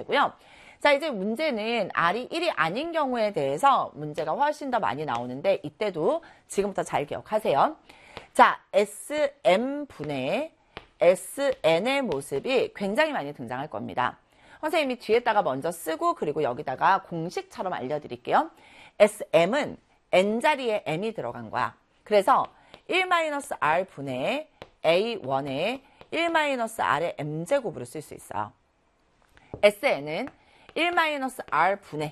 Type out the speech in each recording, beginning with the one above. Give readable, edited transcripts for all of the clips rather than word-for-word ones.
되고요. 자, 이제 문제는 R이 1이 아닌 경우에 대해서 문제가 훨씬 더 많이 나오는데 이때도 지금부터 잘 기억하세요. 자, SM분의 SN의 모습이 굉장히 많이 등장할 겁니다. 선생님이 뒤에다가 먼저 쓰고 그리고 여기다가 공식처럼 알려드릴게요. SM은 N자리에 M이 들어간 거야. 그래서 1-R분의 A1의 1-R의 M제곱으로 쓸 수 있어요. SN은 1-R분의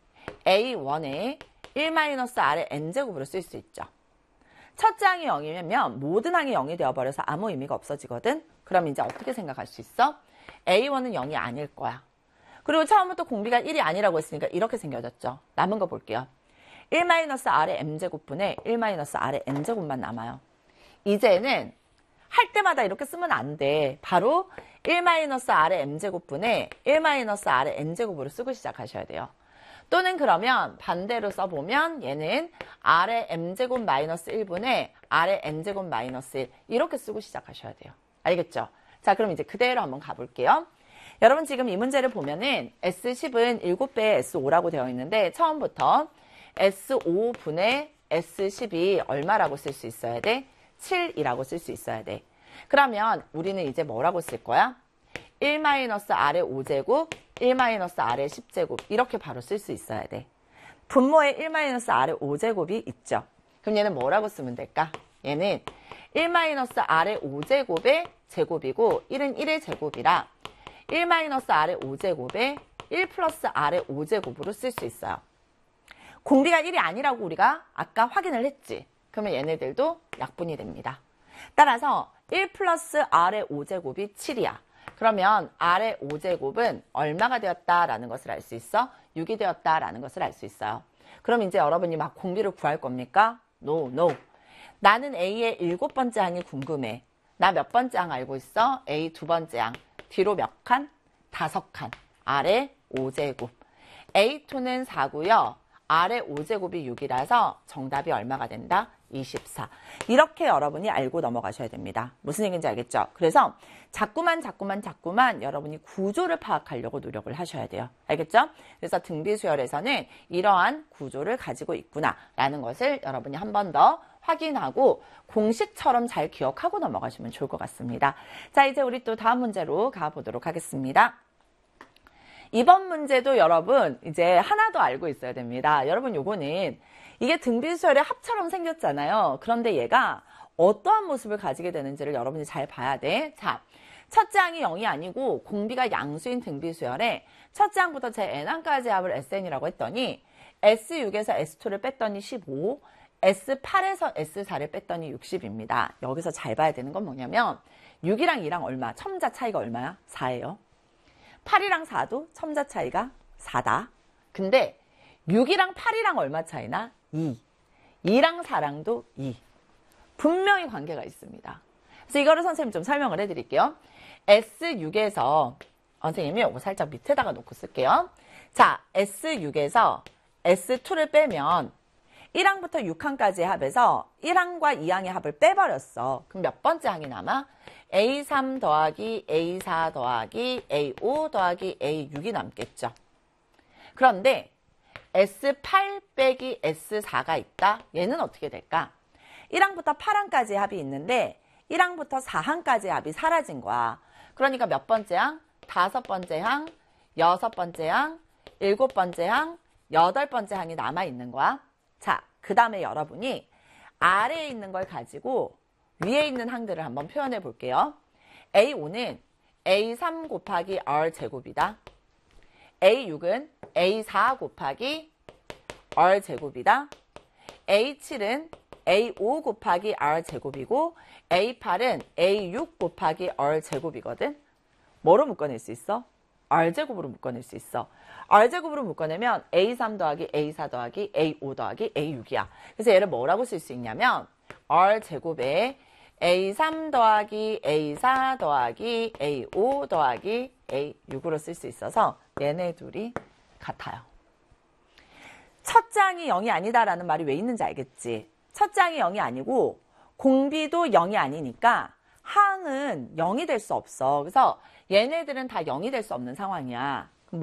A1의 1-R의 N제곱으로 쓸 수 있죠. 첫째 항이 0이면 모든 항이 0이 되어버려서 아무 의미가 없어지거든. 그럼 이제 어떻게 생각할 수 있어? A1은 0이 아닐 거야. 그리고 처음부터 공비가 1이 아니라고 했으니까 이렇게 생겨졌죠. 남은 거 볼게요. 1-R의 M제곱분의 1-R의 N제곱만 남아요. 이제는 할 때마다 이렇게 쓰면 안 돼. 바로 1-R의 M제곱분의 1-R의 N제곱으로 쓰고 시작하셔야 돼요. 또는 그러면 반대로 써보면 얘는 R의 M제곱 마이너스 1분의 R의 N제곱 마이너스 1 이렇게 쓰고 시작하셔야 돼요. 알겠죠? 자, 그럼 이제 그대로 한번 가볼게요. 여러분 지금 이 문제를 보면은 S10은 7배의 S5라고 되어 있는데 처음부터 S5분의 S10이 얼마라고 쓸 수 있어야 돼? 7이라고 쓸 수 있어야 돼. 그러면 우리는 이제 뭐라고 쓸 거야? 1-R의 5제곱, 1-R의 10제곱 이렇게 바로 쓸 수 있어야 돼. 분모에 1-R의 5제곱이 있죠. 그럼 얘는 뭐라고 쓰면 될까? 얘는 1-R의 5제곱의 제곱이고 1은 1의 제곱이라 1-R의 5제곱에 1 플러스 R의 5제곱으로 쓸 수 있어요. 공비가 1이 아니라고 우리가 아까 확인을 했지. 그러면 얘네들도 약분이 됩니다. 따라서 1 플러스 R의 5제곱이 7이야. 그러면 R의 5제곱은 얼마가 되었다라는 것을 알 수 있어? 6이 되었다라는 것을 알 수 있어요. 그럼 이제 여러분이 막 공비를 구할 겁니까? No, no. 나는 A의 7번째 항이 궁금해. 나 몇 번째 항 알고 있어? A 2번째 항. 뒤로 몇 칸? 5칸. R의 5제곱. A2는 4고요. R의 5제곱이 6이라서 정답이 얼마가 된다? 24. 이렇게 여러분이 알고 넘어가셔야 됩니다. 무슨 얘기인지 알겠죠? 그래서 자꾸만 여러분이 구조를 파악하려고 노력을 하셔야 돼요. 알겠죠? 그래서 등비수열에서는 이러한 구조를 가지고 있구나라는 것을 여러분이 한 번 더 확인하고 공식처럼 잘 기억하고 넘어가시면 좋을 것 같습니다. 자, 이제 우리 또 다음 문제로 가보도록 하겠습니다. 이번 문제도 여러분 이제 하나 더 알고 있어야 됩니다. 여러분 요거는 이게 등비수열의 합처럼 생겼잖아요. 그런데 얘가 어떠한 모습을 가지게 되는지를 여러분이 잘 봐야 돼. 자, 첫째 항이 0이 아니고 공비가 양수인 등비수열에 첫째 항부터 제 n항까지 합을 SN이라고 했더니 S6에서 S2를 뺐더니 15, S8에서 S4를 뺐더니 60입니다. 여기서 잘 봐야 되는 건 뭐냐면 6이랑 2랑 얼마? 첨자 차이가 얼마야? 4예요. 8이랑 4도 첨자 차이가 4다. 근데 6이랑 8이랑 얼마 차이나? 2. 2랑 4랑도 2. 분명히 관계가 있습니다. 그래서 이거를 선생님 좀 설명을 해드릴게요. S6에서 선생님이 이거 살짝 밑에다가 놓고 쓸게요. 자, S6에서 S2를 빼면 1항부터 6항까지의 합에서 1항과 2항의 합을 빼버렸어. 그럼 몇 번째 항이 남아? A3 더하기 A4 더하기 A5 더하기 A6이 남겠죠. 그런데 S8 빼기 S4가 있다? 얘는 어떻게 될까? 1항부터 8항까지의 합이 있는데 1항부터 4항까지의 합이 사라진 거야. 그러니까 몇 번째 항? 5번째 항, 6번째 항, 7번째 항, 8번째 항이 남아있는 거야. 자, 그 다음에 여러분이 아래에 있는 걸 가지고 위에 있는 항들을 한번 표현해 볼게요. A5는 A3 곱하기 R제곱이다. A6은 A4 곱하기 R제곱이다. A7은 A5 곱하기 R제곱이고 A8은 A6 곱하기 R제곱이거든. 뭐로 묶어낼 수 있어? R제곱으로 묶어낼 수 있어. R제곱으로 묶어내면 A3 더하기 A4 더하기 A5 더하기 A6이야. 그래서 얘를 뭐라고 쓸 수 있냐면 R제곱에 A3 더하기 A4 더하기 A5 더하기 A6으로 쓸 수 있어서 얘네 둘이 같아요. 첫째 항이 0이 아니다라는 말이 왜 있는지 알겠지? 첫째 항이 0이 아니고 공비도 0이 아니니까 항은 0이 될 수 없어. 그래서 얘네들은 다 0이 될 수 없는 상황이야.